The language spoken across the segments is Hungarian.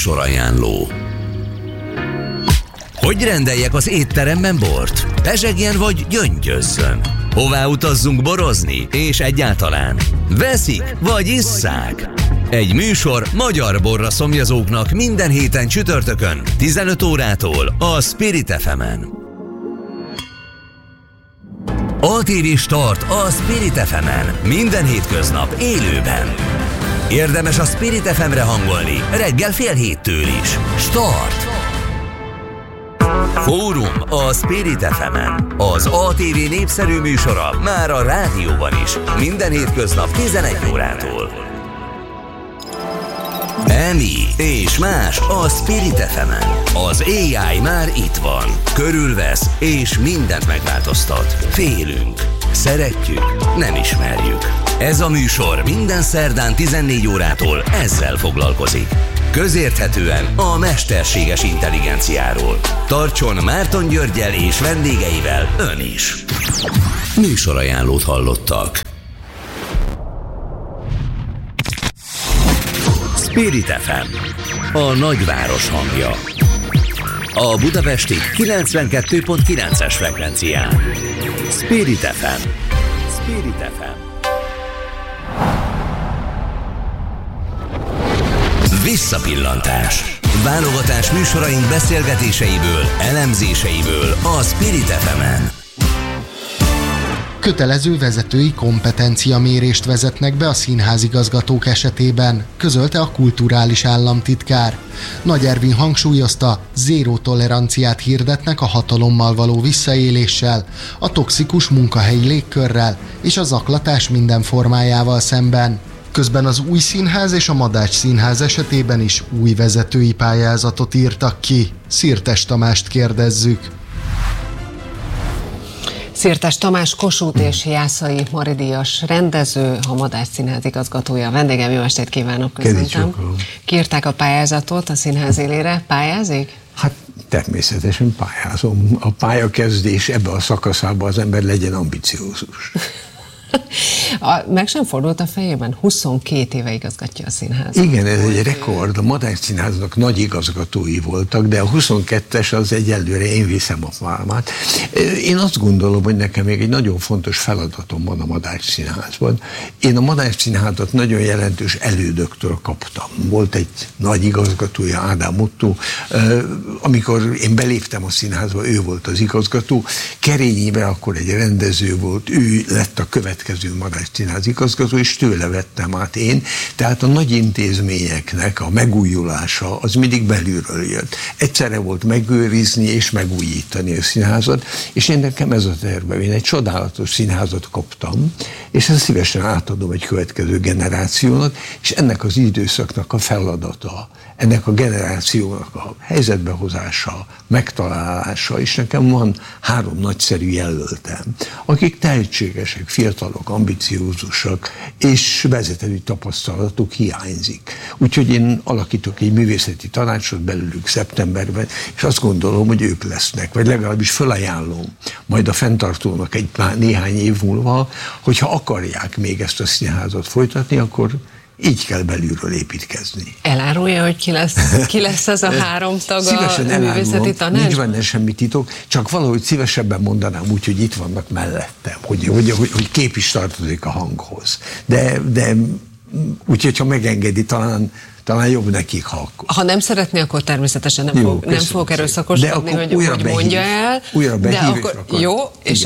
Műsorajánló. Hogy rendeljek az étteremben bort? Pezsegjen vagy gyöngyözzön? Hová utazzunk borozni? És egyáltalán veszik vagy isszák? Egy műsor magyar borra szomjazóknak minden héten csütörtökön 15 órától a Spirit FM-en. ATV Start a Spirit FM-en minden hétköznap élőben. Érdemes a Spirit FM-re hangolni reggel 6:30 is. Start! Fórum a Spirit FM-en. Az ATV népszerű műsora már a rádióban is. Minden hétköznap 11 órától. Emi és más a Spirit FM-en. Az AI már itt van. Körülvesz és mindent megváltoztat. Félünk. Szeretjük, nem ismerjük. Ez a műsor minden szerdán 14 órától ezzel foglalkozik. Közérthetően a mesterséges intelligenciáról. Tartson Márton Györggyel és vendégeivel ön is. Műsorajánlót hallottak. Spirit FM, a nagyváros hangja. A budapesti 92.9-es frekvencián. Spirit FM. Spirit FM. Visszapillantás. Válogatás műsoraink beszélgetéseiből, elemzéseiből a Spirit FM-en. Kötelező vezetői kompetenciamérést vezetnek be a színházigazgatók esetében, közölte a kulturális államtitkár. Nagy Ervin hangsúlyozta, zéró toleranciát hirdetnek a hatalommal való visszaéléssel, a toxikus munkahelyi légkörrel és a zaklatás minden formájával szemben. Közben az Új Színház és a Madách Színház esetében is új vezetői pályázatot írtak ki. Szirtes Tamást kérdezzük. Szirtes Tamás Kossuth és Jászai Mari-díjas rendező, a Madách Színház igazgatója. A vendégem, jó estét kívánok, köszöntöm. Kiírták a pályázatot a színház élére. Pályázik? Hát természetesen pályázom. A pályakezdés ebbe a szakaszában az ember legyen ambiciózus. Meg sem fordult a fejében, 22 éve igazgatja a színházat. Igen, ez egy rekord. A Madách Színháznak nagy igazgatói voltak, de a 22-es az egyelőre én viszem a pálmát. Én azt gondolom, hogy nekem még egy nagyon fontos feladatom van a Madách Színházban. Én a Madách Színházat nagyon jelentős elődöktől kaptam. Volt egy nagy igazgatója, Ádám Otto. Amikor én beléptem a színházba, ő volt az igazgató. Kerényivel akkor egy rendező volt, ő lett a következő Madách Színház igazgató, és tőle vettem át én. Tehát a nagy intézményeknek a megújulása az mindig belülről jött. Egyszerre volt megőrizni és megújítani a színházat, és én nekem ez a tervem. Én egy csodálatos színházat kaptam, és ezt szívesen átadom egy következő generációnak, és ennek az időszaknak a feladata, ennek a generációnak a helyzetbehozása, megtalálása, és nekem van 3 nagyszerű jelöltem, akik tehetségesek, fiatalok, ambiciózusak, és vezetői tapasztalatuk hiányzik. Úgyhogy én alakítok egy művészeti tanácsot belőlük szeptemberben, és azt gondolom, hogy ők lesznek, vagy legalábbis felajánlom majd a fenntartónak néhány év múlva, hogyha akarják még ezt a színházat folytatni, akkor így kell belülről építkezni. Elárulja, hogy ki lesz az a 3 tag a művészeti tanács? Nincs benne semmi titok, csak valahogy szívesebben mondanám úgy, hogy itt vannak mellettem, hogy kép is tartozik a hanghoz. De úgyhogy, ha megengedi, talán jobb nekik, ha nem szeretné, akkor természetesen nem fog erőszakoskodni, hogy mondja el. De akkor, jó, és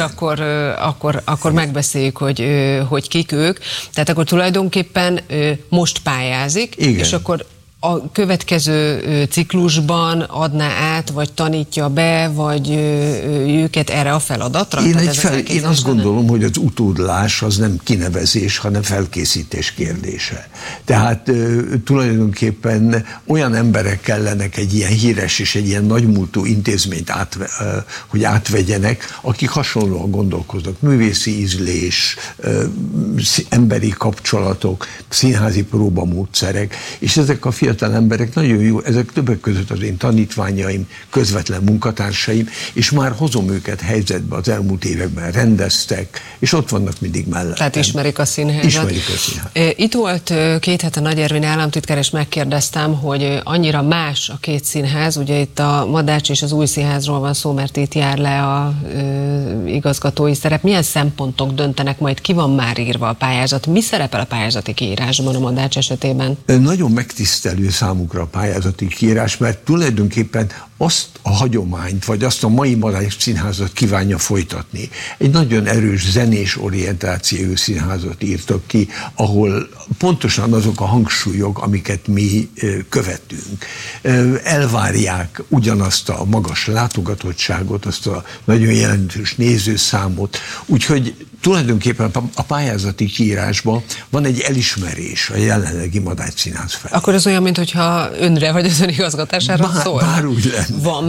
akkor megbeszéljük, hogy kik ők. Tehát akkor tulajdonképpen most pályázik, igen. És akkor a következő ciklusban adná át, vagy tanítja be, vagy őket erre a feladatra? Én azt gondolom, hogy az utódlás az nem kinevezés, hanem felkészítés kérdése. Tehát tulajdonképpen olyan emberek kellenek egy ilyen híres és egy ilyen nagymúltú intézményt hogy átvegyenek, akik hasonlóan gondolkoznak. Művészi ízlés, emberi kapcsolatok, színházi próbamódszerek, és ezek a fiatal fiatal emberek nagyon jó, ezek többek között az én tanítványaim, közvetlen munkatársaim, és már hozom őket helyzetbe, az elmúlt években rendeztek, és ott vannak mindig mellettem. Tehát ismerik a színházat. Ismerik a színházat. Itt volt 2 hete Nagy Ervin államtitkár, és megkérdeztem, hogy annyira más a 2 színház, ugye itt a Madách és az Új Színházról van szó, mert itt jár le a igazgatói szerep. Milyen szempontok döntenek majd, ki van már írva a pályázat? Mi szerepel a pályázati kiírásban a Madách esetében? Nagyon megtisztelő számukra a pályázati kiírás, mert tulajdonképpen azt a hagyományt, vagy azt a mai Madách Színházat kívánja folytatni. Egy nagyon erős zenés orientációjú színházat írtak ki, ahol pontosan azok a hangsúlyok, amiket mi követünk. Elvárják ugyanazt a magas látogatottságot, azt a nagyon jelentős nézőszámot, úgyhogy tulajdonképpen a pályázati kiírásban van egy elismerés a jelenlegi Madách Színház felé. Akkor ez olyan, mintha önre vagy az ön igazgatására szól? Bár úgy lenne.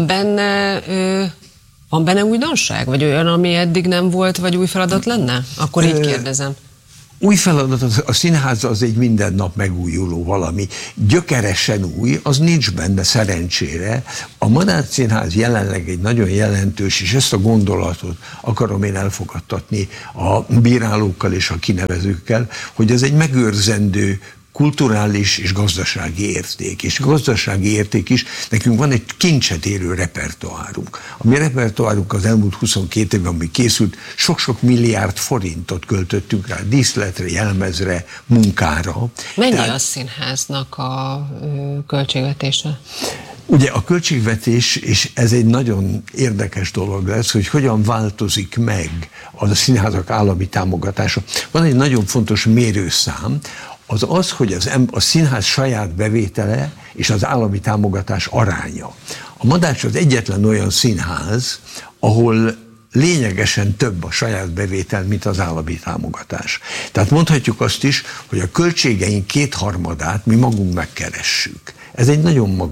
Van benne újdonság? Vagy olyan, ami eddig nem volt, vagy új feladat lenne? Akkor így kérdezem. Új feladat, a színház az egy minden nap megújuló valami. Gyökeresen új, az nincs benne szerencsére. A Madách Színház jelenleg egy nagyon jelentős, és ezt a gondolatot akarom én elfogadtatni a bírálókkal és a kinevezőkkel, hogy ez egy megőrzendő kulturális és gazdasági érték. És gazdasági érték is, nekünk van egy kincset érő repertoárunk. A mi repertoárunk az elmúlt 22 évben, ami készült, sok-sok milliárd forintot költöttünk rá, díszletre, jelmezre, munkára. Mennyi a színháznak a költségvetése? Ugye a költségvetés, és ez egy nagyon érdekes dolog lesz, hogy hogyan változik meg a színházak állami támogatása. Van egy nagyon fontos mérőszám, az, hogy a színház saját bevétele és az állami támogatás aránya. A Madách az egyetlen olyan színház, ahol lényegesen több a saját bevétel, mint az állami támogatás. Tehát mondhatjuk azt is, hogy a költségeink 2/3 mi magunk megkeressük. Ez egy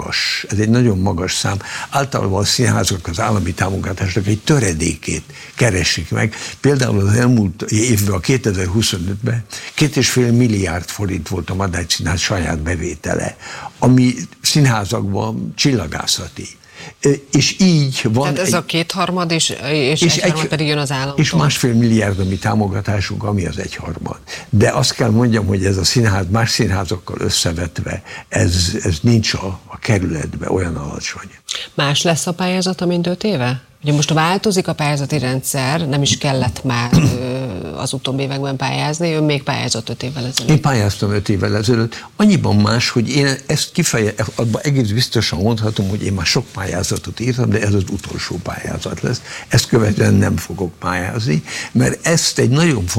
nagyon magas szám. Általában a színházak az állami támogatásnak egy töredékét keresik meg. Például az elmúlt évben, a 2025-ben 2,5 milliárd forint volt a Madách Színház saját bevétele, ami színházakban csillagászati. És így van. Tehát ez a 2/3 és 1/3 pedig jön az államtól. És 1,5 milliárd a mi támogatásunk, ami az 1/3. De azt kell mondjam, hogy ez a színház más színházakkal összevetve, ez nincs a kerületben olyan alacsony. Más lesz a pályázata, mint 5 éve? Ugye most változik a pályázati rendszer, nem is kellett már az utóbbi években pályázni, ön még pályázott 5 évvel ezelőtt. Én pályáztam 5 évvel ezelőtt. Annyiban más, hogy én ezt abban egész biztosan mondhatom, hogy én már sok pályázatot írtam, de ez az utolsó pályázat lesz. Ezt követően nem fogok pályázni, mert ezt egy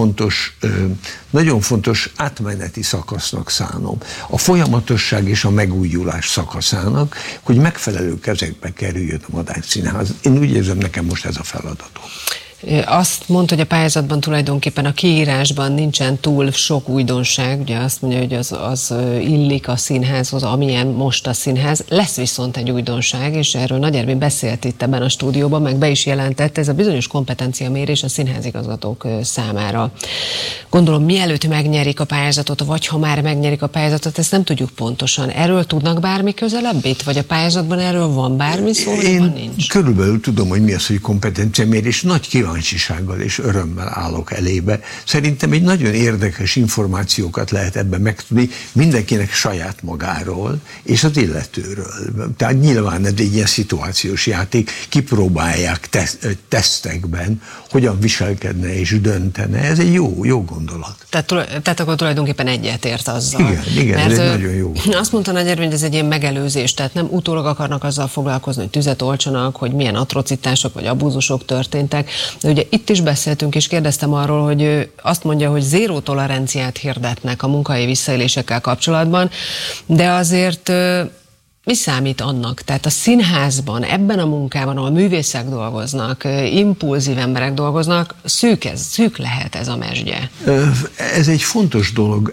nagyon fontos átmeneti szakasznak szánom. A folyamatosság és a megújulás szakaszának, hogy megfelelő kezekbe kerüljön a Madách Színház. Én úgy érzem, nekem most ez a feladatom. Azt mondta, hogy a pályázatban tulajdonképpen a kiírásban nincsen túl sok újdonság, ugye azt mondja, hogy az illik a színházhoz, amilyen most a színház. Lesz viszont egy újdonság, és erről Nagy Ervin beszélt itt ebben a stúdióban, meg be is jelentett, ez a bizonyos kompetenciamérés a színházigazgatók számára. Gondolom, mielőtt megnyerik a pályázatot, vagy ha már megnyerik a pályázatot, ezt nem tudjuk pontosan. Erről tudnak bármi közelebbit? Vagy a pályázatban erről van bármi szó, vagy van nincs? Körülbelül tudom, hogy mi az, hogy kompetenciamérés. Nagy kíváncsisággal és örömmel állok elébe. Szerintem egy nagyon érdekes információkat lehet ebben megtudni mindenkinek saját magáról és az illetőről. Tehát nyilván ez egy ilyen szituációs játék, kipróbálják tesztekben, hogyan viselkedne és döntene. Ez egy jó gondolat. Tehát akkor tulajdonképpen egyetért azzal. Igen, ez egy nagyon jó. Azt mondta Nagy Ervin, hogy ez egy ilyen megelőzés, tehát nem utólag akarnak azzal foglalkozni, hogy tüzet oltsanak, hogy milyen atrocitások vagy abúzusok történtek. De ugye itt is beszéltünk, és kérdeztem arról, hogy azt mondja, hogy zéró toleranciát hirdetnek a munkahelyi visszaélésekkel kapcsolatban, de azért mi számít annak? Tehát a színházban, ebben a munkában, ahol művészek dolgoznak, impulzív emberek dolgoznak, szűk lehet ez a mesdje. Ez egy fontos dolog.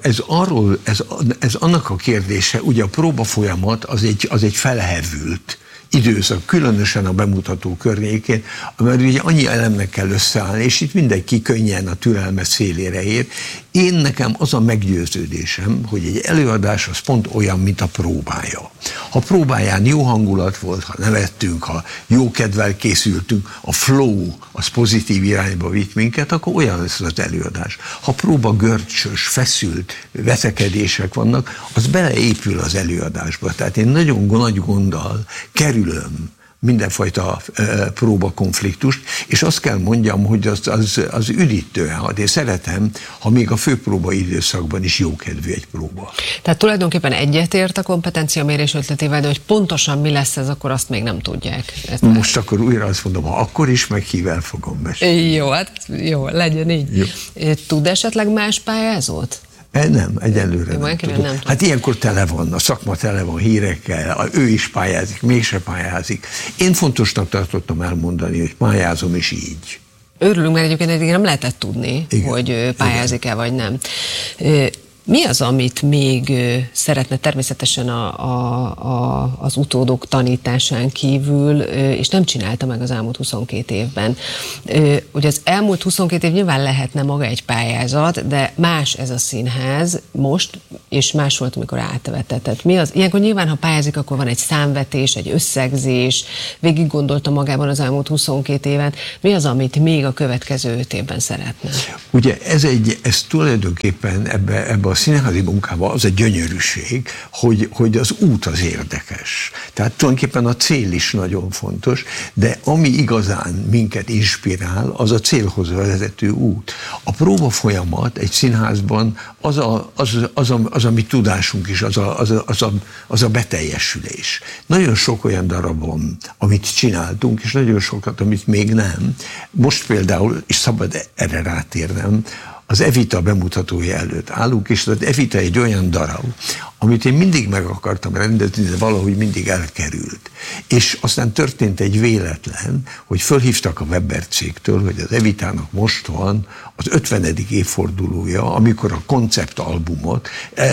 Ez annak a kérdése, ugye a próba folyamat az egy felhevült időszak, különösen a bemutató környékén, mert ugye annyi elemnek kell összeállni, és itt mindenki könnyen a türelme szélére ér, Nekem az a meggyőződésem, hogy egy előadás az pont olyan, mint a próbája. Ha próbáján jó hangulat volt, ha nevettünk, ha jó kedvel készültünk, a flow az pozitív irányba vitt minket, akkor olyan lesz az előadás. Ha próba görcsös, feszült veszekedések vannak, az beleépül az előadásba. Tehát én nagyon nagy gonddal kerülöm mindenfajta próbakonfliktust, és azt kell mondjam, hogy az üdítően hat. Én szeretem, ha még a főpróba időszakban is jókedvű egy próba. Tehát tulajdonképpen egyetért a kompetenciamérés ötletével, de hogy pontosan mi lesz ez, akkor azt még nem tudják. Most akkor újra azt mondom, ha akkor is, meg kivel fogom mesélni. Jó, hát jó, legyen így. Jó. Tud esetleg más pályázót? Nem, egyelőre nem tudom. Hát ilyenkor tele van, a szakma tele van hírekkel, ő is pályázik, mégse pályázik. Én fontosnak tartottam elmondani, hogy pályázom is így. Örülünk, mert egyébként eddig nem lehetett tudni, igen, hogy pályázik-e vagy nem. Mi az, amit még szeretne természetesen az utódok tanításán kívül, és nem csinálta meg az elmúlt 22 évben? Ugye az elmúlt 22 év nyilván lehetne maga egy pályázat, de más ez a színház most, és más volt, amikor átvetett. Tehát mi az? Ilyenkor nyilván, ha pályázik, akkor van egy számvetés, egy összegzés, végig gondolta magában az elmúlt 22 évet. Mi az, amit még a következő 5 évben szeretne? Ugye ez tulajdonképpen ebbe a színházi munkában az a gyönyörűség, hogy az út az érdekes. Tehát tulajdonképpen a cél is nagyon fontos, de ami igazán minket inspirál, az a célhoz vezető út. A próba folyamat egy színházban az a mi tudásunk is, az a beteljesülés. Nagyon sok olyan darabon, amit csináltunk, és nagyon sokat, amit még nem. Most például, és szabad erre rátérnem, az Evita bemutatója előtt állunk, és az Evita egy olyan darab, amit én mindig meg akartam rendezni, de valahogy mindig elkerült. És aztán történt egy véletlen, hogy fölhívtak a Weber cégtől, hogy az Evitának most van az 50. évfordulója, amikor a konceptalbumot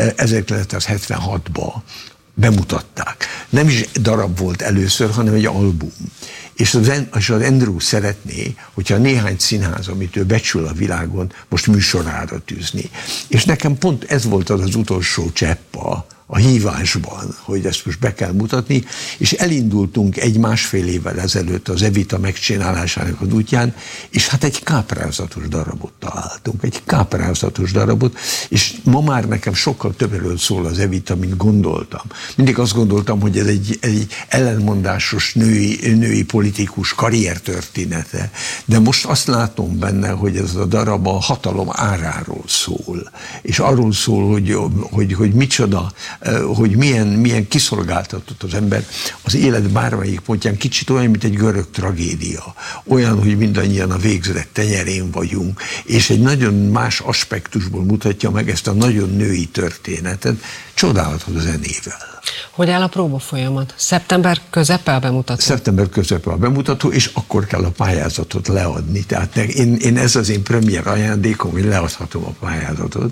1976-ban bemutatták. Nem is darab volt először, hanem egy album. És az Andrew szeretné, hogyha néhány színház, amit ő becsül a világon, most műsorára tűzni. És nekem pont ez volt az utolsó csepp a hívásban, hogy ezt most be kell mutatni, és elindultunk 1-1,5 évvel ezelőtt az Evita megcsinálásának az útján, és hát egy káprázatos darabot találtunk, egy káprázatos darabot, és ma már nekem sokkal többről szól az Evita, mint gondoltam. Mindig azt gondoltam, hogy ez egy ellenmondásos női politikus karriertörténete, de most azt látom benne, hogy ez a darab a hatalom áráról szól, és arról szól, hogy micsoda, hogy milyen kiszolgáltatott az ember az élet bármelyik pontján, kicsit olyan, mint egy görög tragédia. Olyan, hogy mindannyian a végzet tenyerén vagyunk, és egy nagyon más aspektusból mutatja meg ezt a nagyon női történetet, csodálatos zenével. Hogy áll a próba folyamat? Szeptember közepe a bemutató? Szeptember közepe a bemutató, és akkor kell a pályázatot leadni. Tehát én ez az én premier ajándékom, hogy leadhatom a pályázatot.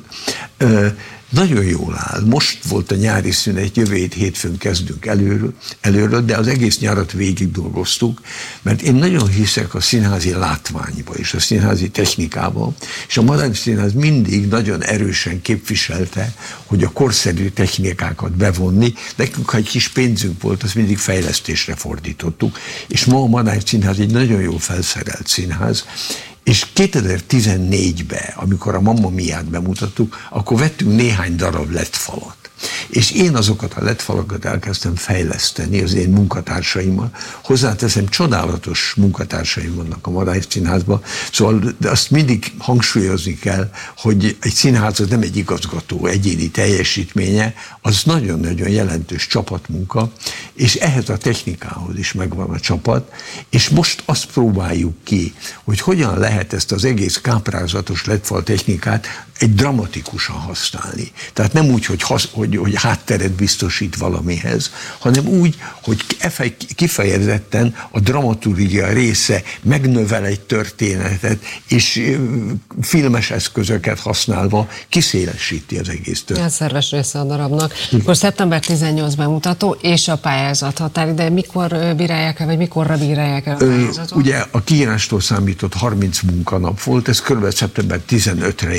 Nagyon jól áll. Most volt a nyári szünet, jövő hétfőn kezdünk előről, de az egész nyarat végig dolgoztuk, mert én nagyon hiszek a színházi látványba és a színházi technikába, és a Madách Színház mindig nagyon erősen képviselte, hogy a korszerű technikákat bevonni. Nekünk, ha egy kis pénzünk volt, azt mindig fejlesztésre fordítottuk, és ma a Madách Színház egy nagyon jól felszerelt színház, és 2014-ben, amikor a Mamma Miát bemutattuk, akkor vettünk néhány darab LED-falat. És én azokat a LED-falakat elkezdtem fejleszteni az én munkatársaimmal. Hozzáteszem, csodálatos munkatársaim vannak a Madách Színházban, szóval de azt mindig hangsúlyozni kell, hogy egy színház az nem egy igazgató egyéni teljesítménye, az nagyon-nagyon jelentős csapatmunka, és ehhez a technikához is megvan a csapat, és most azt próbáljuk ki, hogy hogyan lehet ezt az egész káprázatos LED-fal technikát egy dramatikusan használni. Tehát nem úgy, hogy hátteret biztosít valamihez, hanem úgy, hogy kifejezetten a dramaturgia része megnövel egy történetet, és filmes eszközöket használva kiszélesíti az egész történetet. Ez szerves része a darabnak. Akkor szeptember 18-ban mutató, és a pályázat határideje. Mikor bírálják el, vagy mikorra bírálják el a pályázatot? Ugye a kiírástól számított 30 munkanap volt, ez kb. Szeptember 15-re jön ki,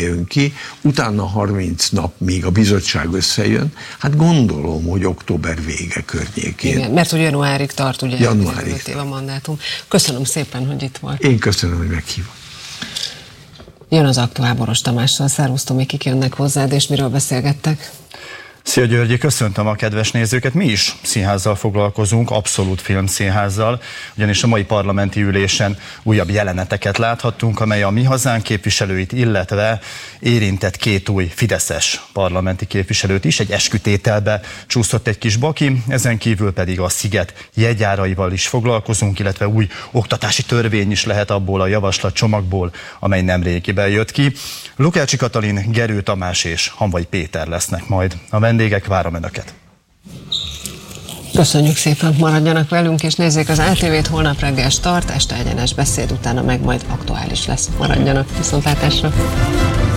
ki, utána 30 nap, míg a bizottság összejön, hát gondolom, hogy október vége környékén. Igen, mert hogy januárig tart, ugye? Januárig. 5 év a mandátum. Köszönöm szépen, hogy itt volt. Én köszönöm, hogy meghívott. Jön az Aktuál Boros Tamással. Szervusz, Tomi, kik jönnek hozzád, és miről beszélgettek? Szia Györgyi, köszöntöm a kedves nézőket. Mi is színházzal foglalkozunk, Abszolút Filmszínházzal, ugyanis a mai parlamenti ülésen újabb jeleneteket láthattunk, amely a Mi Hazánk képviselőit, illetve érintett 2 új fideszes parlamenti képviselőt is. Egy eskütételbe csúszott egy kis baki, ezen kívül pedig a Sziget jegyáraival is foglalkozunk, illetve új oktatási törvény is lehet abból a javaslatcsomagból, amely nemrégiben jött ki. Lukácsi Katalin, Gerő Tamás és Hamvai Péter lesznek majd a vendégek, várom önöket. Köszönjük szépen, maradjanak velünk, és nézzék az ATV-t, holnap reggel start, este egyenes beszéd, utána meg majd aktuális lesz. Maradjanak, viszontlátásra!